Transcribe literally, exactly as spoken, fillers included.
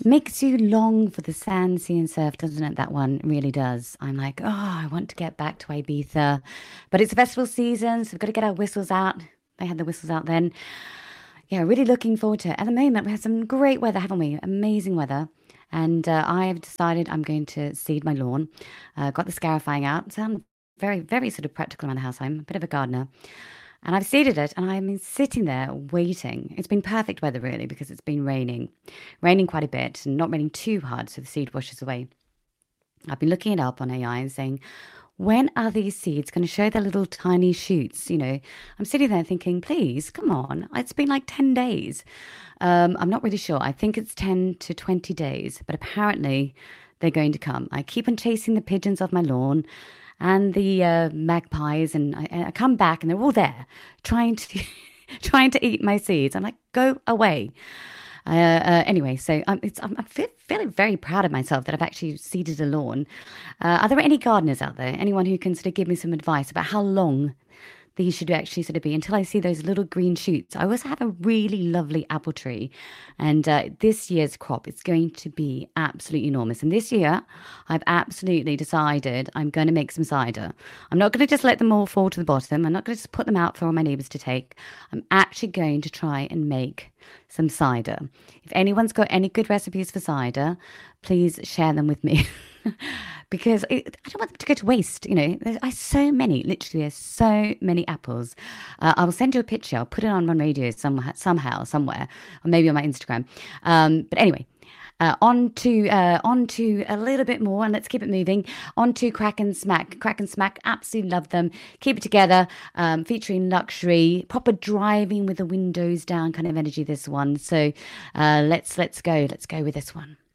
Makes you long for the sand, sea, and surf, doesn't it? That one really does. I'm like, oh, I want to get back to Ibiza, but it's festival season, so we've got to get our whistles out. They had the whistles out then. Yeah, really looking forward to it. At the moment, we have some great weather, haven't we? Amazing weather. And uh, I've decided I'm going to seed my lawn. Uh, got the scarifying out. So I'm very, very sort of practical around the house. I'm a bit of a gardener. And I've seeded it and I've been sitting there waiting. It's been perfect weather, really, because it's been raining. Raining quite a bit and not raining too hard, so the seed washes away. I've been looking it up on A I and saying, when are these seeds going to show their little tiny shoots? You know, I'm sitting there thinking, please, come on. It's been like ten days. Um, I'm not really sure. I think it's ten to twenty days, but apparently they're going to come. I keep on chasing the pigeons off my lawn and the uh, magpies, and I, I come back and they're all there trying to trying to eat my seeds. I'm like, go away. Uh, uh, anyway, so um, it's, I'm, I'm fe- feeling very proud of myself that I've actually seeded a lawn. Uh, are there any gardeners out there? Anyone who can sort of give me some advice about how long these should actually sort of be until I see those little green shoots? I also have a really lovely apple tree, and uh, this year's crop is going to be absolutely enormous. And this year, I've absolutely decided I'm going to make some cider. I'm not going to just let them all fall to the bottom. I'm not going to just put them out for all my neighbours to take. I'm actually going to try and make some cider. If anyone's got any good recipes for cider, please share them with me. Because it, I don't want them to go to waste. You know, there's I, so many, literally, there's so many apples. Uh, I will send you a picture. I'll put it on Run Radio somehow, somehow, somewhere, or maybe on my Instagram. Um, but anyway, uh, on to uh, on to a little bit more, and let's keep it moving. On to Crack and Smack. Crack and Smack, absolutely love them. Keep it together, um, featuring luxury, proper driving with the windows down kind of energy. This one, so uh, let's let's go. Let's go with this one.